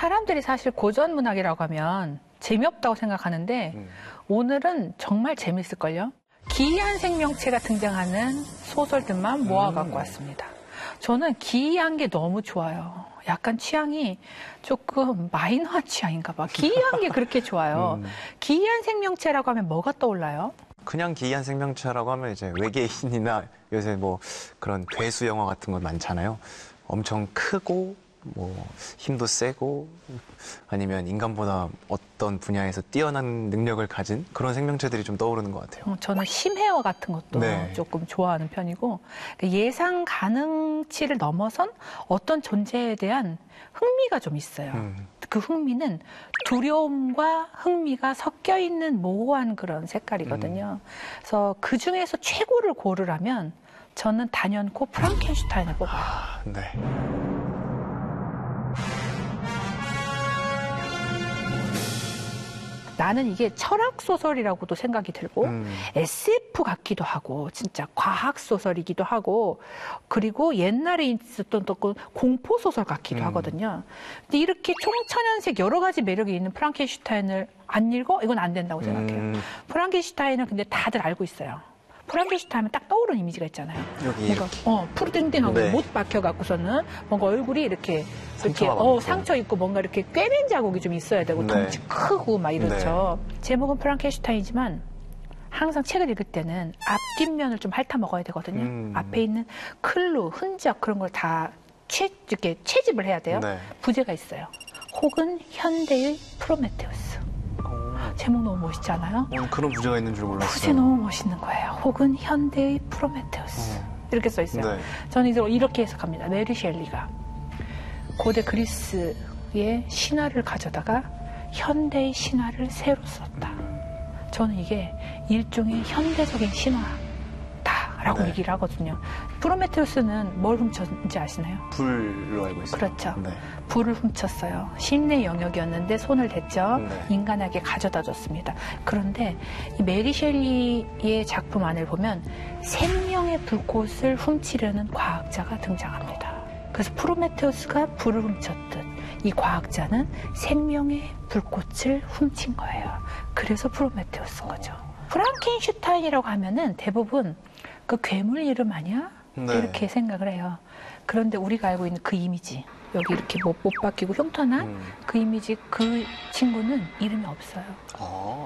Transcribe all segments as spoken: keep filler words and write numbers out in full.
사람들이 사실 고전 문학이라고 하면 재미없다고 생각하는데 음. 오늘은 정말 재밌을걸요? 기이한 생명체가 등장하는 소설들만 모아 갖고 음. 왔습니다. 저는 기이한 게 너무 좋아요. 약간 취향이 조금 마이너한 취향인가 봐. 기이한 게 그렇게 좋아요. 음. 기이한 생명체라고 하면 뭐가 떠올라요? 그냥 기이한 생명체라고 하면 이제 외계인이나 요새 뭐 그런 괴수 영화 같은 거 많잖아요. 엄청 크고 뭐 힘도 세고 아니면 인간보다 어떤 분야에서 뛰어난 능력을 가진 그런 생명체들이 좀 떠오르는 것 같아요. 저는 심해어 같은 것도 네. 조금 좋아하는 편이고 예상 가능치를 넘어선 어떤 존재에 대한 흥미가 좀 있어요. 음. 그 흥미는 두려움과 흥미가 섞여 있는 모호한 그런 색깔이거든요. 음. 그래서 그 중에서 최고를 고르라면 저는 단연코 프랑켄슈타인을 뽑아요. 아, 네. 나는 이게 철학소설이라고도 생각이 들고 음. 에스에프 같기도 하고 진짜 과학소설이기도 하고 그리고 옛날에 있었던 또 공포소설 같기도 음. 하거든요. 근데 이렇게 총천연색 여러 가지 매력이 있는 프랑켄슈타인을 안 읽어? 이건 안 된다고 생각해요. 음. 프랑켄슈타인은 근데 다들 알고 있어요. 프랑켄슈타인 하면 딱 떠오르는 이미지가 있잖아요. 여기 뭔가 어 푸르딩딩하고 네. 못 박혀갖고서는 뭔가 얼굴이 이렇게 이렇게 어 상처 있고 뭔가 이렇게 꿰맨 자국이 좀 있어야 되고 네. 덩치 크고 막 이렇죠. 네. 제목은 프랑켄슈타인이지만 항상 책을 읽을 때는 앞뒷면을 좀 핥아 먹어야 되거든요. 음. 앞에 있는 클루, 흔적 그런 걸 다 채, 이렇게 채집을 해야 돼요. 네. 부제가 있어요. 혹은 현대의 프로메테우스. 제목 너무 멋있지 않아요? 어, 그런 부제가 있는 줄 몰랐어요. 부제 너무 멋있는 거예요. 혹은 현대의 프로메테우스. 어. 이렇게 써 있어요. 네. 저는 이제 이렇게 해석합니다. 메리 셸리가 고대 그리스의 신화를 가져다가 현대의 신화를 새로 썼다. 저는 이게 일종의 현대적인 신화다라고 네. 얘기를 하거든요. 프로메테우스는 뭘 훔쳤는지 아시나요? 불로 알고 있어요. 그렇죠. 네. 불을 훔쳤어요. 신의 영역이었는데 손을 댔죠. 네. 인간에게 가져다 줬습니다. 그런데 이 메리 셸리의 작품 안을 보면 생명의 불꽃을 훔치려는 과학자가 등장합니다. 그래서 프로메테우스가 불을 훔쳤듯 이 과학자는 생명의 불꽃을 훔친 거예요. 그래서 프로메테우스인 거죠. 프랑켄슈타인이라고 하면은 대부분 그 괴물 이름 아니야? 네. 이렇게 생각을 해요. 그런데 우리가 알고 있는 그 이미지, 여기 이렇게 못, 못 박히고 흉터난 음. 그 이미지, 그 친구는 이름이 없어요. 아.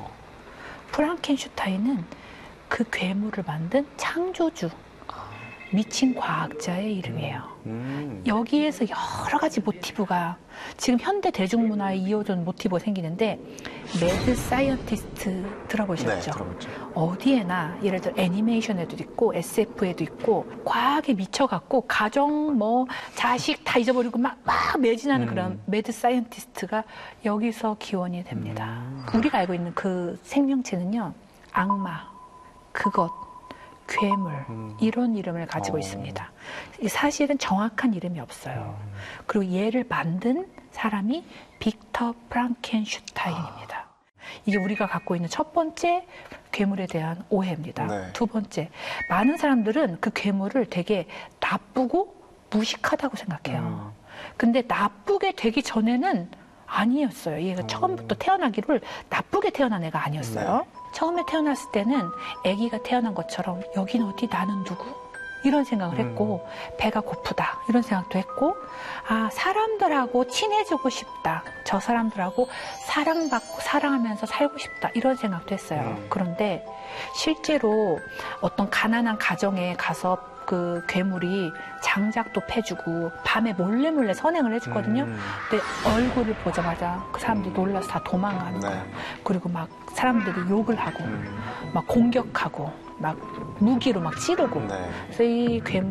프랑켄슈타인은 그 괴물을 만든 창조주, 미친 과학자의 이름이에요. 음. 여기에서 여러 가지 모티브가 지금 현대 대중문화에 이어진 모티브가 생기는데 매드 사이언티스트 들어보셨죠? 네, 들어봤죠. 어디에나 예를 들어 애니메이션에도 있고 에스에프에도 있고 과학에 미쳐갖고 가정 뭐 자식 다 잊어버리고 막, 막 매진하는 음. 그런 매드 사이언티스트가 여기서 기원이 됩니다. 음. 우리가 알고 있는 그 생명체는요. 악마, 그것, 괴물 음. 이런 이름을 가지고 어. 있습니다. 사실은 정확한 이름이 없어요. 음. 그리고 얘를 만든 사람이 빅터 프랑켄슈타인입니다. 아. 이게 우리가 갖고 있는 첫 번째 괴물에 대한 오해입니다. 네. 두 번째, 많은 사람들은 그 괴물을 되게 나쁘고 무식하다고 생각해요. 음. 근데 나쁘게 되기 전에는 아니었어요. 얘가 음. 처음부터 태어나기를 나쁘게 태어난 애가 아니었어요. 네. 처음에 태어났을 때는 아기가 태어난 것처럼 여긴 어디 나는 누구? 이런 생각을 했고 음. 배가 고프다 이런 생각도 했고 아 사람들하고 친해지고 싶다. 저 사람들하고 사랑받고 사랑하면서 살고 싶다 이런 생각도 했어요. 음. 그런데 실제로 어떤 가난한 가정에 가서 그 괴물이 장작도 패주고 밤에 몰래 몰래 선행을 해주거든요. 음. 근데 얼굴을 보자마자 그 사람들이 놀라서 다 도망가는 거예요. 네. 그리고 막 사람들이 욕을 하고 음. 막 공격하고 막 무기로 막 찌르고 네. 그래서 이 괴물